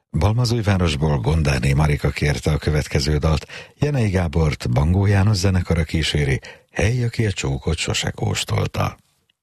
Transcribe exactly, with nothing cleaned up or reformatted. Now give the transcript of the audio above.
Balmazújvárosból Bondárné Marika kérte a következő dalt, Jenei Gábort Bangó János zenekara kíséri, Hely, aki a csókot sose kóstolta.